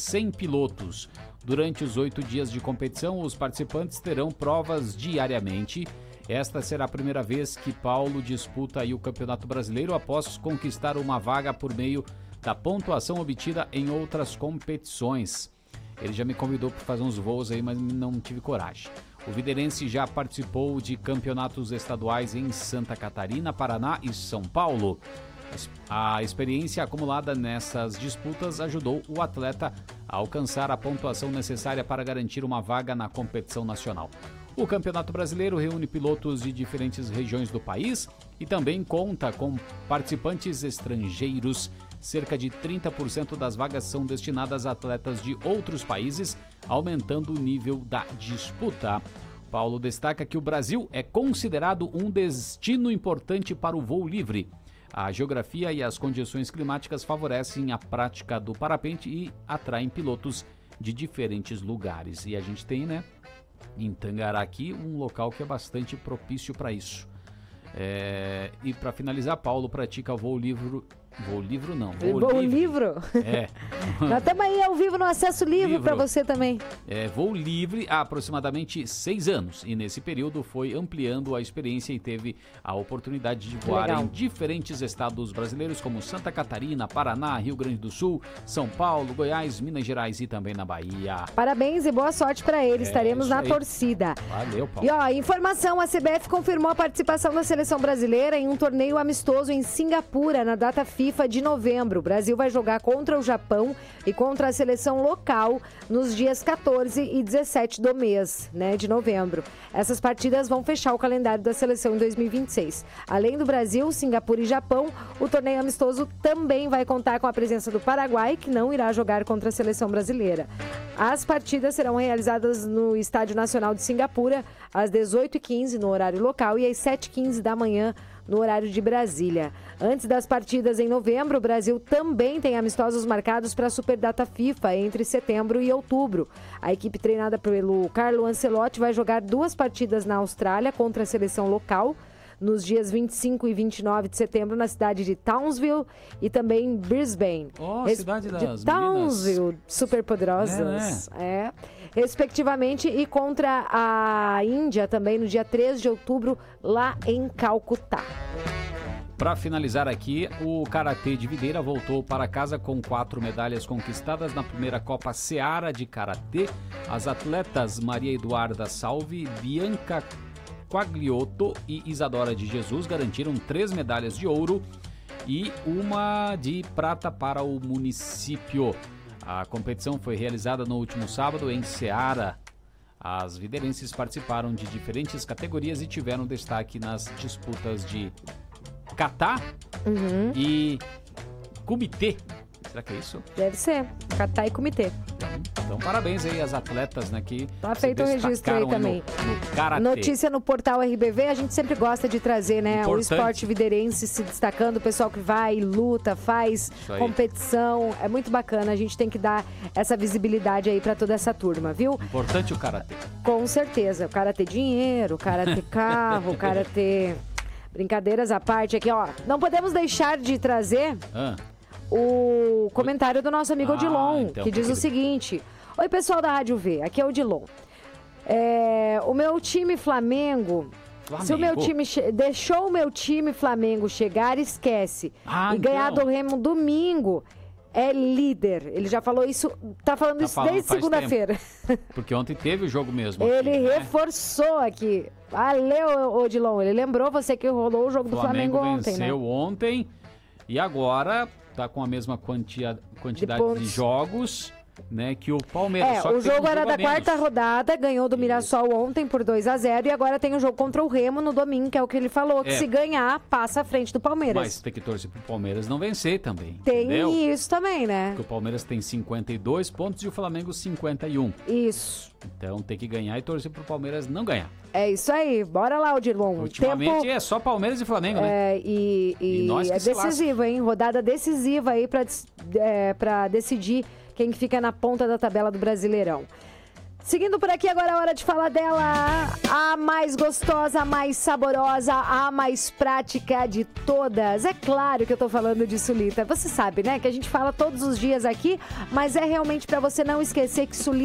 100 pilotos. Durante os 8 dias de competição, os participantes terão provas diariamente. Esta será a primeira vez que Paulo disputa aí o Campeonato Brasileiro após conquistar uma vaga por meio da pontuação obtida em outras competições. Ele já me convidou para fazer uns voos aí, mas não tive coragem. O viderense já participou de campeonatos estaduais em Santa Catarina, Paraná e São Paulo. A experiência acumulada nessas disputas ajudou o atleta a alcançar a pontuação necessária para garantir uma vaga na competição nacional. O Campeonato Brasileiro reúne pilotos de diferentes regiões do país e também conta com participantes estrangeiros. Cerca de 30% das vagas são destinadas a atletas de outros países, aumentando o nível da disputa. Paulo destaca que o Brasil é considerado um destino importante para o voo livre. A geografia e as condições climáticas favorecem a prática do parapente e atraem pilotos de diferentes lugares. E a gente tem, né, em Tangará aqui, um local que é bastante propício para isso. E para finalizar, Paulo pratica voo livre. Voo livre. É. Nós estamos aí ao vivo no Acesso Livre para você também. Voo livre há aproximadamente 6 anos e nesse período foi ampliando a experiência e teve a oportunidade de voar em diferentes estados brasileiros como Santa Catarina, Paraná, Rio Grande do Sul, São Paulo, Goiás, Minas Gerais e também na Bahia. Parabéns e boa sorte para ele, estaremos na torcida. Valeu, Paulo. E informação, a CBF confirmou a participação da seleção brasileira em um torneio amistoso em Singapura na data FIFA de novembro. O Brasil vai jogar contra o Japão e contra a seleção local nos dias 14 e 17 do mês, de novembro. Essas partidas vão fechar o calendário da seleção em 2026. Além do Brasil, Singapura e Japão, o torneio amistoso também vai contar com a presença do Paraguai, que não irá jogar contra a seleção brasileira. As partidas serão realizadas no Estádio Nacional de Singapura às 18h15 no horário local e às 7h15 da manhã no horário de Brasília. Antes das partidas em novembro, o Brasil também tem amistosos marcados para a Superdata FIFA entre setembro e outubro. A equipe treinada pelo Carlo Ancelotti vai jogar 2 partidas na Austrália contra a seleção local, nos dias 25 e 29 de setembro na cidade de Townsville e também em Brisbane. Cidade das Townsville, meninas superpoderosas. Respectivamente, e contra a Índia também no dia 3 de outubro lá em Calcutá. Para finalizar aqui, o Karatê de Videira voltou para casa com 4 medalhas conquistadas na primeira Copa Seara de Karatê. As atletas Maria Eduarda Salve, Bianca Quagliotto e Isadora de Jesus garantiram 3 medalhas de ouro e uma de prata para o município. A competição foi realizada no último sábado em Ceará. As viderenses participaram de diferentes categorias e tiveram destaque nas disputas de kata e kumite. Será que é isso? Deve ser. Kata e kumite. Então, parabéns aí às atletas, que tá feito o registro aí também. No karatê. Notícia no portal RBV, a gente sempre gosta de trazer, o esporte viderense se destacando, o pessoal que vai, luta, faz competição. É muito bacana, a gente tem que dar essa visibilidade aí pra toda essa turma, viu? Importante o karatê. Com certeza. O karatê dinheiro, o karatê carro, o karatê... Brincadeiras à parte aqui, ó. Não podemos deixar de trazer... o comentário do nosso amigo Odilon, então, que diz o seguinte: oi, pessoal da Rádio V, aqui é o Odilon. O meu time Flamengo, se o meu time deixou o meu time Flamengo chegar, esquece. E ganhar do Remo domingo, é líder. Ele já falou isso, tá falando isso desde segunda-feira. Porque ontem teve o jogo mesmo. Ele reforçou aqui. Valeu, Odilon. Ele lembrou você que rolou o jogo do Flamengo ontem, venceu ontem e agora tá com a mesma quantidade de jogos, que o Palmeiras. O jogo era da quarta rodada, ganhou do Mirassol ontem por 2-0 e agora tem o jogo contra o Remo no domingo, que é o que ele falou, que se ganhar, passa à frente do Palmeiras. Mas tem que torcer pro Palmeiras não vencer também. Tem isso também, né? Porque o Palmeiras tem 52 pontos e o Flamengo 51. Isso. Então tem que ganhar e torcer pro Palmeiras não ganhar. É isso aí, bora lá, Odilon. Ultimamente é só Palmeiras e Flamengo, né? E nós é decisivo, hein? Rodada decisiva aí pra decidir quem fica na ponta da tabela do Brasileirão. Seguindo por aqui, agora é hora de falar dela. A mais gostosa, a mais saborosa, a mais prática de todas. É claro que eu tô falando de Sulita. Você sabe, né? Que a gente fala todos os dias aqui, mas é realmente para você não esquecer que Sulita